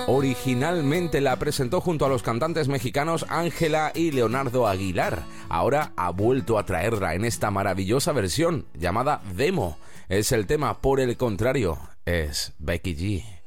Originalmente la presentó junto a los cantantes mexicanos Ángela y Leonardo Aguilar. Ahora ha vuelto a traerla en esta maravillosa versión llamada Demo. Es el tema, por el contrario, es Becky G.